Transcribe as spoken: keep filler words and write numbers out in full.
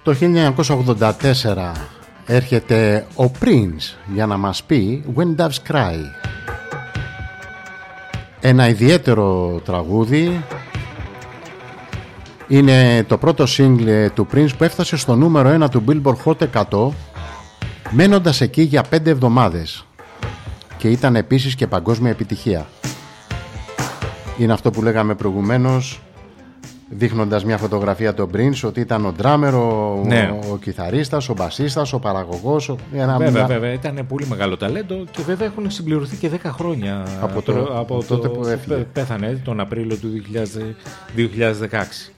Το χίλια εννιακόσια ογδόντα τέσσερα έρχεται ο Prince για να μας πει When Doves Cry. Ένα ιδιαίτερο τραγούδι. Είναι το πρώτο single του Prince που έφτασε στο νούμερο ένα του Billboard Hot εκατό, μένοντας εκεί για πέντε εβδομάδες, και ήταν επίσης και παγκόσμια επιτυχία. Είναι αυτό που λέγαμε προηγουμένως, δείχνοντας μια φωτογραφία του Prince, ότι ήταν ο ντράμερ, ο, ναι. ο, ο κιθαρίστας, ο μπασίστας, ο παραγωγός. Ένα... Βέβαια, βέβαια, ήταν πολύ μεγάλο ταλέντο και βέβαια έχουν συμπληρωθεί και δέκα χρόνια από, το, από τότε το, που έφυγε. Πέθανε τον Απρίλιο του δύο χιλιάδες δεκαέξι.